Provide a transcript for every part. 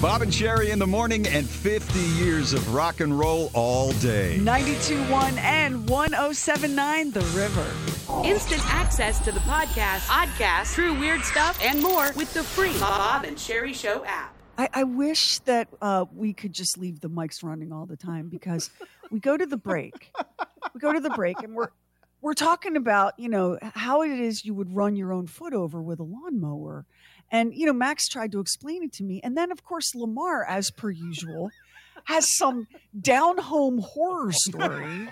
Bob and Sherry in the morning and 50 years of rock and roll all day. 92.1 and 107.9 The River. Instant access to the podcast, true weird stuff, and more with the free Bob and Sherry Show app. I wish that we could just leave the mics running all the time, because we go to the break. And we're talking about, how it is you would run your own foot over with a lawnmower. And, Max tried to explain it to me. And then, of course, Lamar, as per usual, has some down-home horror story.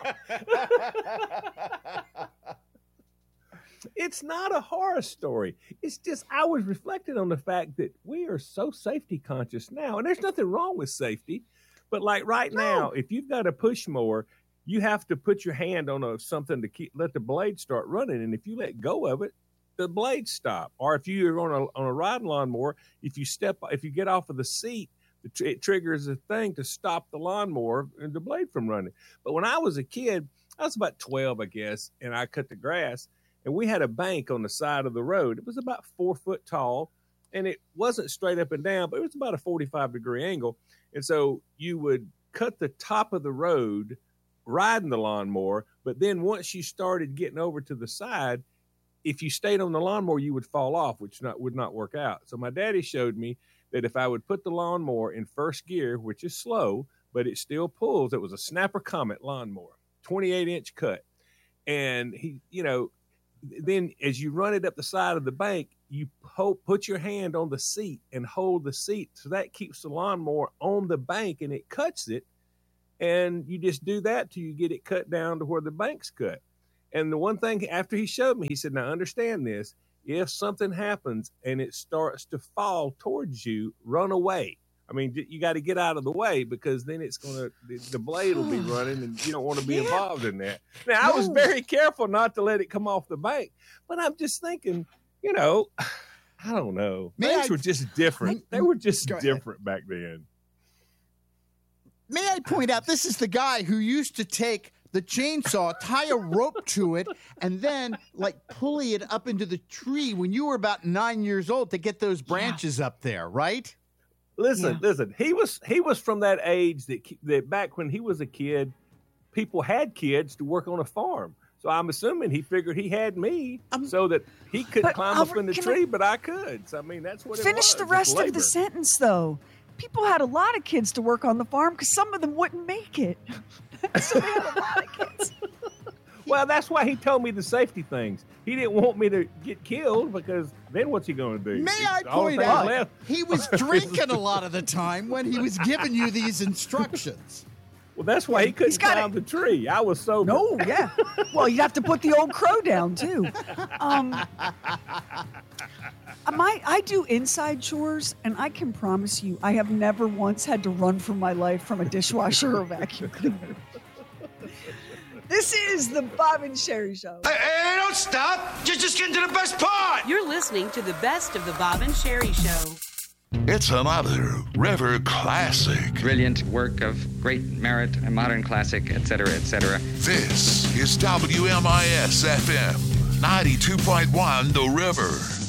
It's not a horror story. It's just I was reflecting on the fact that we are so safety conscious now. And there's nothing wrong with safety. But like now, if you've got a push mower, you have to put your hand on something to let the blade start running. And if you let go of it, the blades stop. Or if you're on a riding lawnmower, if you get off of the seat, it triggers a thing to stop the lawnmower and the blade from running. But when I was a kid, I was about 12, I guess, and I cut the grass. And we had a bank on the side of the road. It was about 4 foot tall, and it wasn't straight up and down, but it was about a 45-degree angle. And so you would cut the top of the road riding the lawnmower, but then once you started getting over to the side, if you stayed on the lawnmower, you would fall off, which would not work out. So my daddy showed me that if I would put the lawnmower in first gear, which is slow, but it still pulls, it was a Snapper Comet lawnmower, 28-inch cut. And he, then as you run it up the side of the bank, you put your hand on the seat and hold the seat. So that keeps the lawnmower on the bank and it cuts it. And you just do that till you get it cut down to where the bank's cut. And the one thing after he showed me, he said, now understand this. If something happens and it starts to fall towards you, run away. I mean, you got to get out of the way, because then the blade will be running and you don't want to be involved in that. Now, I was very careful not to let it come off the bank, but I'm just thinking, I don't know. Things were just different. They were just different back then. May I point out, this is the guy who used to take the chainsaw, tie a rope to it, and then pulley it up into the tree when you were about 9 years old to get those branches up there, right? Listen. He was from that age that back when he was a kid, people had kids to work on a farm. So I'm assuming he figured he had me so that he couldn't climb up in the tree, but I could. So, I mean, that's what it was. Finish the rest of the sentence, though. People had a lot of kids to work on the farm because some of them wouldn't make it. So they had a lot of kids. Well, that's why he told me the safety things. He didn't want me to get killed, because then what's he going to do? May I point out, he was drinking a lot of the time when he was giving you these instructions. Well, that's why he couldn't climb the tree. I was sober. No, yeah. Well, you'd have to put the old crow down, too. I do inside chores, and I can promise you I have never once had to run for my life from a dishwasher or a vacuum cleaner. This is the Bob and Sherry Show. Hey, don't stop. Just get to the best part. You're listening to the best of the Bob and Sherry Show. It's another River classic. Brilliant work of great merit, a modern classic, etc., etc. This is WMIS FM 92.1 The River.